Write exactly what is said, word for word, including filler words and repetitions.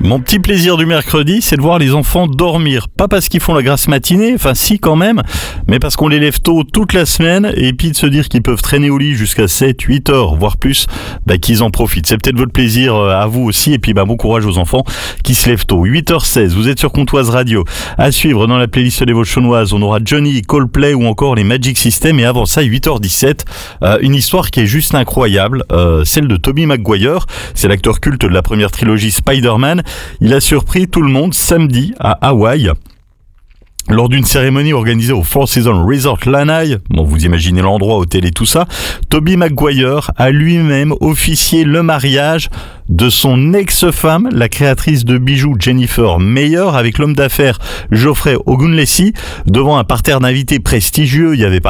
Mon petit plaisir du mercredi, c'est de voir les enfants dormir. Pas parce qu'ils font la grasse matinée, enfin si quand même, mais parce qu'on les lève tôt toute la semaine et puis de se dire qu'ils peuvent traîner au lit jusqu'à sept, huit heures, voire plus, bah, qu'ils en profitent. C'est peut-être votre plaisir à vous aussi et puis bah, bon courage aux enfants qui se lèvent tôt. huit heures seize, vous êtes sur Comtoise Radio. À suivre dans la playlist des votes chaunoises, on aura Johnny, Coldplay ou encore les Magic System et avant ça, huit heures dix-sept, euh, une histoire qui est juste incroyable, euh, celle de Tobey Maguire. C'est l'acteur culte de la première trilogie Spider-Man. Il a surpris tout le monde samedi à Hawaï. Lors d'une cérémonie organisée au Four Seasons Resort Lanai, bon vous imaginez l'endroit, hôtel et tout ça, Tobey Maguire a lui-même officié le mariage de son ex-femme, la créatrice de bijoux Jennifer Meyer, avec l'homme d'affaires Geoffrey Ogunlesi, devant un parterre d'invités prestigieux. Il y avait